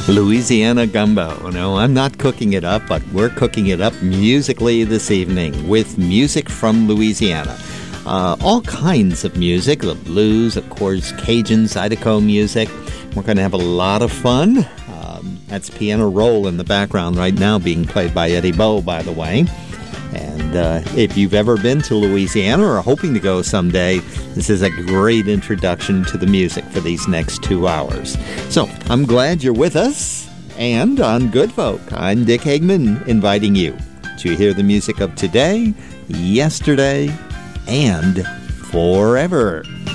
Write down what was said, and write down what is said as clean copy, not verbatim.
Louisiana gumbo. No, I'm not cooking it up, but we're cooking it up musically this evening with music from Louisiana. All kinds of music, the blues, of course, Cajun, Zydeco music. We're going to have a lot of fun. That's Piano Roll in the background right now being played by Eddie Bo, by the way. And if you've ever been to Louisiana or are hoping to go someday, this is a great introduction to the music for these next 2 hours. So I'm glad you're with us. And on Good Folk, I'm Dick Hagman, inviting you to hear the music of today, yesterday, and forever.